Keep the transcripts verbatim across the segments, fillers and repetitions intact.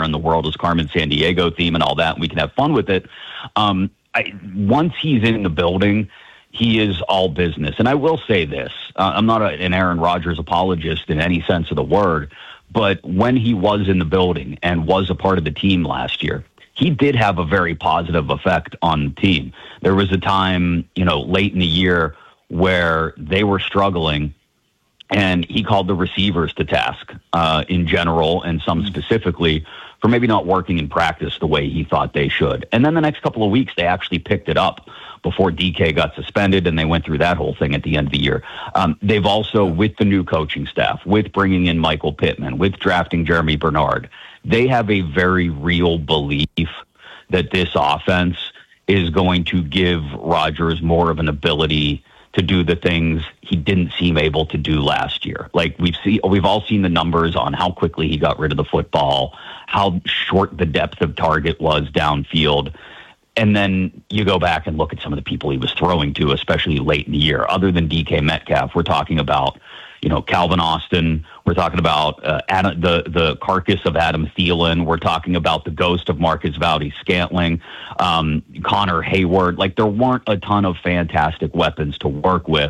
in the world as Carmen Sandiego theme and all that, and we can have fun with it. Um, I, once he's in the building, he is all business. And I will say this, uh, I'm not a, an Aaron Rodgers apologist in any sense of the word, but when he was in the building and was a part of the team last year, he did have a very positive effect on the team. There was a time, you know, late in the year where they were struggling, and he called the receivers to task uh, in general and some specifically for maybe not working in practice the way he thought they should. And then the next couple of weeks, they actually picked it up before D K got suspended, and they went through that whole thing at the end of the year. Um, they've also, with the new coaching staff, with bringing in Michael Pittman, with drafting Jeremy Bernard, they have a very real belief that this offense is going to give Rodgers more of an ability to do the things he didn't seem able to do last year. Like we've seen, we've all seen the numbers on how quickly he got rid of the football, how short the depth of target was downfield. And then you go back and look at some of the people he was throwing to, especially late in the year. Other than D K Metcalf, we're talking about, you know, Calvin Austin. We're talking about uh, Adam, the the carcass of Adam Thielen. We're talking about the ghost of Marcus Valdes-Scantling, um, Connor Hayward. Like there weren't a ton of fantastic weapons to work with.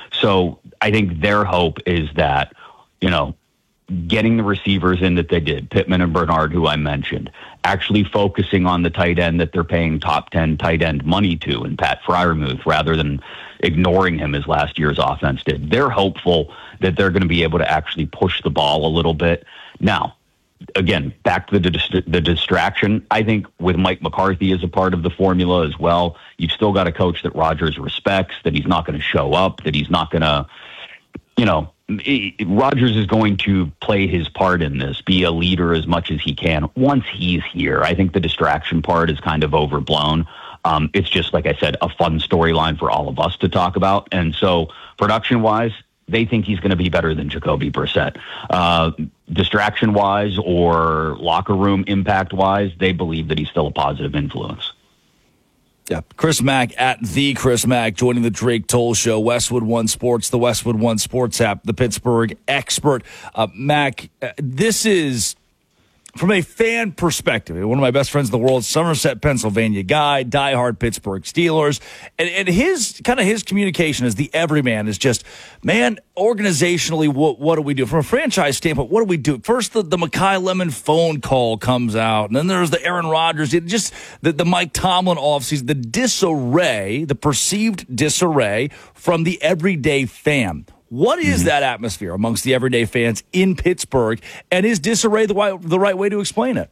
So I think their hope is that, you know, getting the receivers in that they did, Pittman and Bernard, who I mentioned, actually focusing on the tight end that they're paying top ten tight end money to, and Pat Freiermuth, rather than ignoring him as last year's offense did. They're hopeful that they're going to be able to actually push the ball a little bit. Now, again, back to the, dist- the distraction, I think with Mike McCarthy as a part of the formula as well, you've still got a coach that Rodgers respects, that he's not going to show up, that he's not going to, you know, Rodgers is going to play his part in this, be a leader as much as he can once he's here. I think the distraction part is kind of overblown. Um, it's just, like I said, a fun storyline for all of us to talk about. And so production-wise, they think he's going to be better than Jacoby Brissett. Uh, distraction-wise or locker room impact-wise, they believe that he's still a positive influence. Yeah, Chris Mack at the Chris Mack joining the Drake Toll Show, Westwood One Sports, the Westwood One Sports app, the Pittsburgh expert. Uh, Mack, uh, this is, from a fan perspective, one of my best friends in the world, Somerset, Pennsylvania guy, diehard Pittsburgh Steelers, and, and his kind of his communication as the everyman is just, man, organizationally, what what do we do from a franchise standpoint? What do we do? First, the, the Mekhi Lemon phone call comes out, and then there's the Aaron Rodgers, it just the, the Mike Tomlin offseason, the disarray, the perceived disarray from the everyday fan. What is that atmosphere amongst the everyday fans in Pittsburgh, and is disarray the, way, the right way to explain it?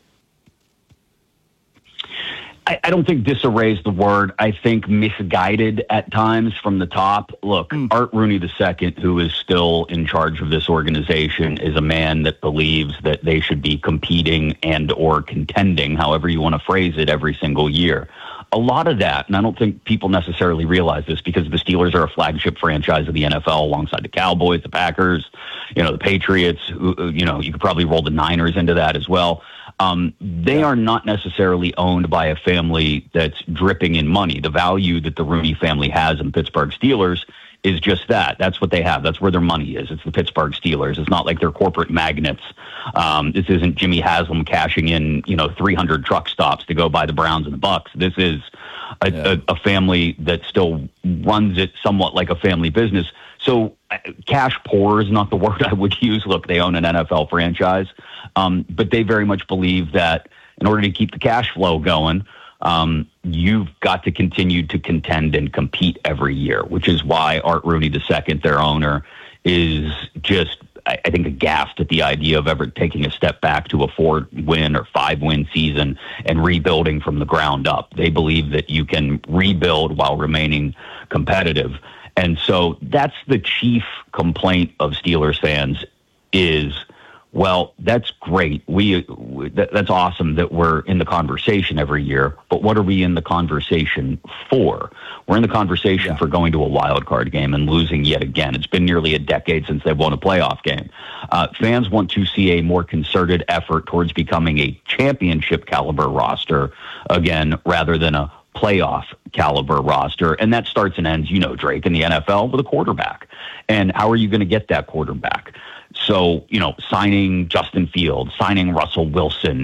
I, I don't think disarray is the word. I think misguided at times from the top. Look, mm. Art Rooney the Second, who is still in charge of this organization, is a man that believes that they should be competing and or contending, however you want to phrase it, every single year. A lot of that, and I don't think people necessarily realize this because the Steelers are a flagship franchise of the N F L alongside the Cowboys, the Packers, you know, the Patriots, you know, you could probably roll the Niners into that as well. Um, they are not necessarily owned by a family that's dripping in money. The value that the Rooney family has in Pittsburgh Steelers is just that. That's what they have. That's where their money is. It's the Pittsburgh Steelers. It's not like they're corporate magnets. Um, this isn't Jimmy Haslam cashing in, you know, three hundred truck stops to go buy the Browns and the Bucks. This is a, yeah. a, a family that still runs it somewhat like a family business. So uh, cash poor is not the word I would use. Look, they own an N F L franchise, um, but they very much believe that in order to keep the cash flow going, Um, you've got to continue to contend and compete every year, which is why Art Rooney the Second, their owner, is just, I, I think, aghast at the idea of ever taking a step back to a four-win or five-win season and rebuilding from the ground up. They believe that you can rebuild while remaining competitive. And so that's the chief complaint of Steelers fans is, well, that's great. We that, that's awesome that we're in the conversation every year, but what are we in the conversation for? We're in the conversation yeah. for going to a wild card game and losing yet again. It's been nearly a decade since they've won a playoff game. Uh, fans want to see a more concerted effort towards becoming a championship caliber roster again, rather than a playoff caliber roster. And that starts and ends, you know, Drake, in the N F L with a quarterback. And how are you going to get that quarterback? So, you know, signing Justin Fields, signing Russell Wilson,